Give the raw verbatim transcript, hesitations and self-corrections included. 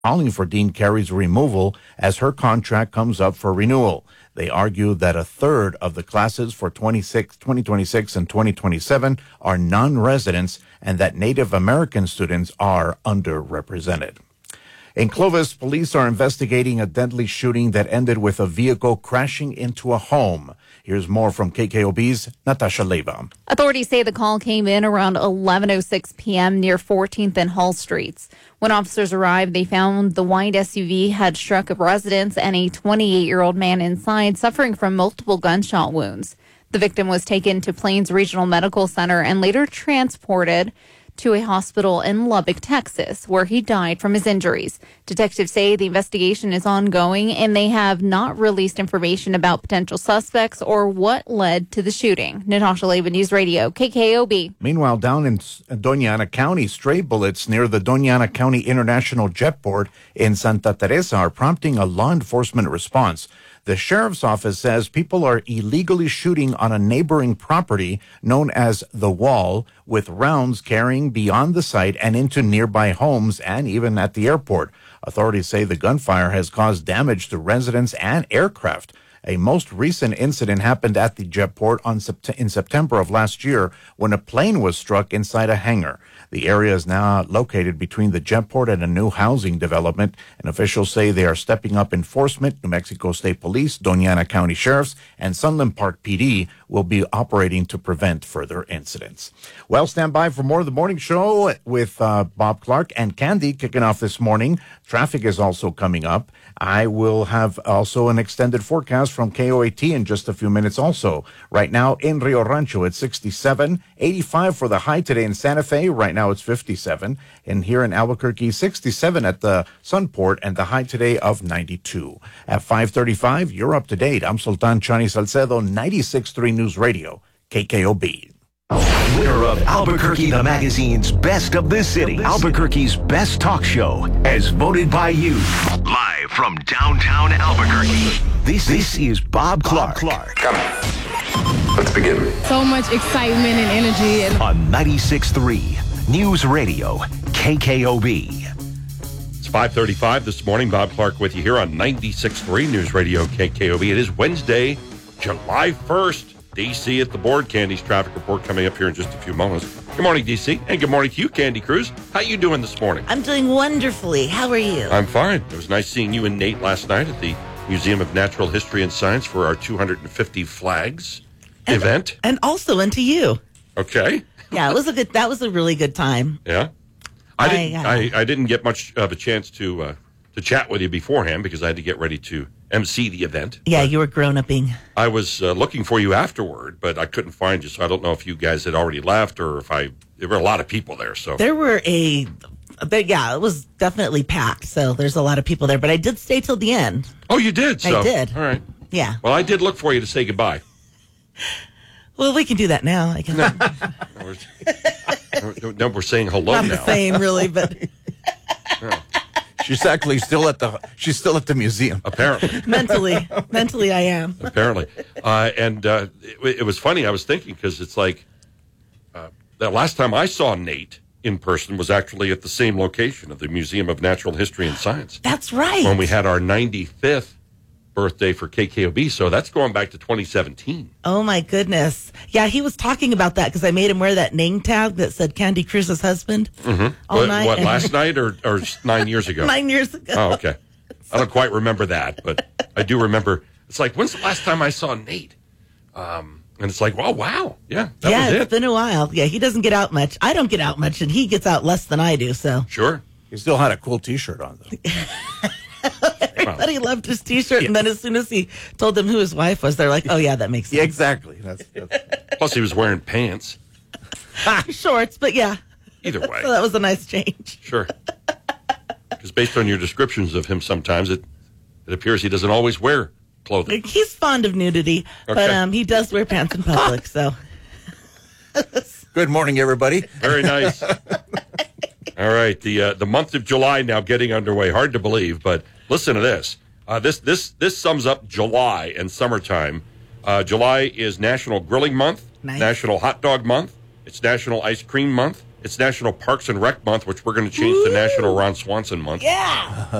calling for Dean Carey's removal as her contract comes up for renewal. They argue that a third of the classes for twenty twenty-six and twenty twenty-seven are non-residents and that Native American students are underrepresented. In Clovis, police are investigating a deadly shooting that ended with a vehicle crashing into a home. Here's more from K K O B's Natasha Leva. Authorities say the call came in around eleven oh six p.m. near fourteenth and Hall Streets. When officers arrived, they found the white S U V had struck a residence and a twenty-eight-year-old man inside suffering from multiple gunshot wounds. The victim was taken to Plains Regional Medical Center and later transported to a hospital in Lubbock, Texas, where he died from his injuries. Detectives say the investigation is ongoing and they have not released information about potential suspects or what led to the shooting. Natasha Leva, News Radio, K K O B. Meanwhile, down in Doña Ana County, stray bullets near the Doña Ana County International Jetport in Santa Teresa are prompting a law enforcement response. The sheriff's office says people are illegally shooting on a neighboring property known as The Wall, with rounds carrying beyond the site and into nearby homes and even at the airport. Authorities say the gunfire has caused damage to residents and aircraft. A most recent incident happened at the jetport on sept- in September of last year when a plane was struck inside a hangar. The area is now located between the jetport and a new housing development, and officials say they are stepping up enforcement. New Mexico State Police, Doña Ana County Sheriffs, and Sunland Park P D will be operating to prevent further incidents. Well, stand by for more of the morning show with uh, Bob Clark and Candy kicking off this morning. Traffic is also coming up. I will have also an extended forecast from K O A T in just a few minutes also. Right now in Rio Rancho, it's sixty-seven, eighty-five for the high today in Santa Fe. Right now it's fifty-seven. And here in Albuquerque, sixty-seven at the Sunport and the high today of ninety-two. At five thirty-five, you're up to date. I'm Sultan Chani Salcedo, ninety-six point three News Radio, K K O B. Winner of Albuquerque the Magazine's Best of the City, Albuquerque's best talk show, as voted by you. Live from downtown Albuquerque, this, this is Bob Clark. Clark. Come on. Let's begin. So much excitement and energy. And on ninety-six point three News Radio, K K O B. It's five thirty-five this morning. Bob Clark with you here on ninety-six point three News Radio, K K O B. It is Wednesday, July first. D C at the board. Candy's traffic report coming up here in just a few moments. Good morning, D C, and good morning to you, Candy Cruz. How you doing this morning? I'm doing wonderfully. How are you? I'm fine. It was nice seeing you and Nate last night at the Museum of Natural History and Science for our two hundred fifty Flags and, event. And also into you. Okay. Yeah, it was a good. That was a really good time. Yeah. I, I didn't. uh, I, I didn't get much of a chance to uh, to chat with you beforehand because I had to get ready to emcee the event. Yeah, you were grown-upping. I was uh, looking for you afterward, but I couldn't find you, so I don't know if you guys had already left or if I. There were a lot of people there, so there were a. But yeah, it was definitely packed. So there's a lot of people there, but I did stay till the end. Oh, you did? So, I did. All right. Yeah. Well, I did look for you to say goodbye. Well, we can do that now. I guess. No, we're, no, we're saying hello Not now. the same, really, but. She's actually still at the she's still at the museum. Apparently. mentally. Mentally, I am. Apparently. Uh, and uh, it, it was funny. I was thinking because it's like uh, the last time I saw Nate in person was actually at the same location of the Museum of Natural History and Science. That's right. When we had our ninety-fifth birthday for K K O B. So that's going back to twenty seventeen. Oh, my goodness. Yeah, he was talking about that because I made him wear that name tag that said Candy Cruz's husband mm-hmm. all what, night. What, last night or, or nine years ago? Nine years ago. Oh, okay. I don't quite remember that, but I do remember. It's like, when's the last time I saw Nate? Um, and it's like, well, wow. Yeah, that yeah, was it. It's been a while. Yeah, he doesn't get out much. I don't get out much, and he gets out less than I do, so. Sure. He still had a cool T-shirt on, though. Everybody loved his T-shirt, yeah. And then as soon as he told them who his wife was, they're like, "Oh yeah, that makes sense." Yeah, exactly. That's, that's... Plus, he was wearing pants, shorts, but yeah. Either way, so that was a nice change. Sure. Because based on your descriptions of him, sometimes it it appears he doesn't always wear clothing. He's fond of nudity, okay. But um, he does wear pants in public. So. Good morning, everybody. Very nice. All right, the uh, the month of July now getting underway. Hard to believe, but listen to this. Uh, this this this sums up July and summertime. Uh, July is National Grilling Month, nice. National Hot Dog Month. It's National Ice Cream Month, It's National Parks and Rec Month, which we're going to change Ooh. to National Ron Swanson Month. Yeah.